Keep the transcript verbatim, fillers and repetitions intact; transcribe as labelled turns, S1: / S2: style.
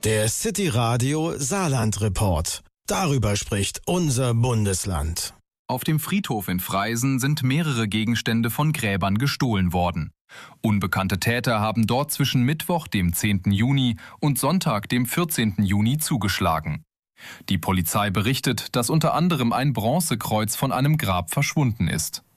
S1: Der City Radio Saarland Report. Darüber spricht unser Bundesland.
S2: Auf dem Friedhof in Freisen sind mehrere Gegenstände von Gräbern gestohlen worden. Unbekannte Täter haben dort zwischen Mittwoch, dem zehnten Juni, und Sonntag, dem vierzehnten Juni, zugeschlagen. Die Polizei berichtet, dass unter anderem ein Bronzekreuz von einem Grab verschwunden ist.